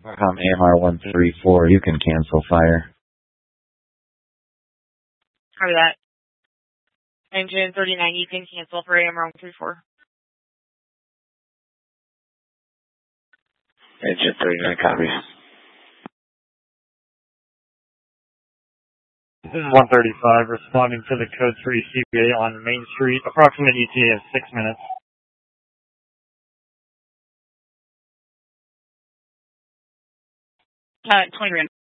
AMR 134, you can cancel fire. Copy that. Engine 39, you can cancel for AMR 134. Engine 39, copy. This is 135, responding to the code 3 CBA on Main Street. Approximate ETA of 6 minutes. 20 grand.